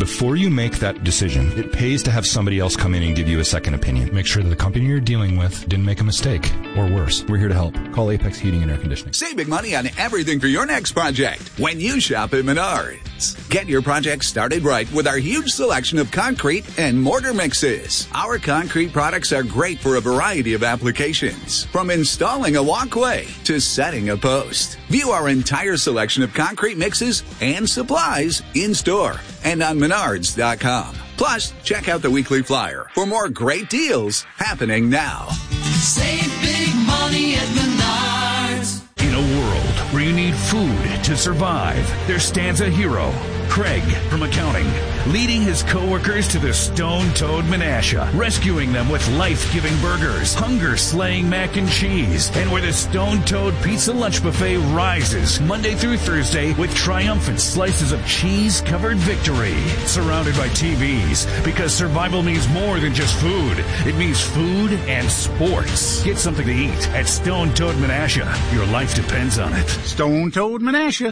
before you make that decision, it pays to have somebody else come in and give you a second opinion. Make sure that the company you're dealing with didn't make a mistake, or worse. We're here to help. Call Apex Heating and Air Conditioning. Saving money on everything for your next project when you shop at Menards. Get your project started right with our huge selection of concrete and mortar mixes. Our concrete products are great for a variety of applications, from installing a walkway to setting a post. View our entire selection of concrete mixes and supplies in-store and on Menards.com. Plus, check out the weekly flyer for more great deals happening now. Save big money at Menards. In a world where you need food to survive, there stands a hero, Craig from accounting, leading his coworkers to the Stone Toad Menasha, rescuing them with life-giving burgers, hunger-slaying mac and cheese, and where the Stone Toad Pizza Lunch Buffet rises Monday through Thursday with triumphant slices of cheese-covered victory, surrounded by TVs, because survival means more than just food. It means food and sports. Get something to eat at Stone Toad Menasha. Your life depends on it. Stone Toad Menasha.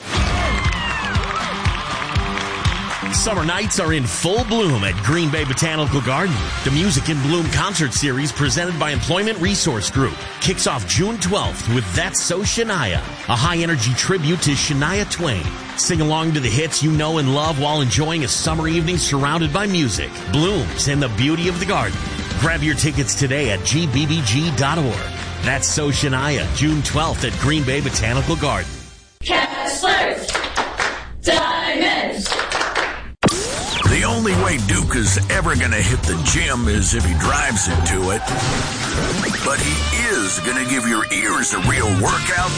Summer nights are in full bloom at Green Bay Botanical Garden. The Music in Bloom concert series presented by Employment Resource Group kicks off June 12th with That's So Shania, a high-energy tribute to Shania Twain. Sing along to the hits you know and love while enjoying a summer evening surrounded by music, blooms, and the beauty of the garden. Grab your tickets today at gbbg.org. That's So Shania, June 12th at Green Bay Botanical Garden. Kessler's Diamonds. The only way Duke is ever going to hit the gym is if he drives into it. But he is going to give your ears a real workout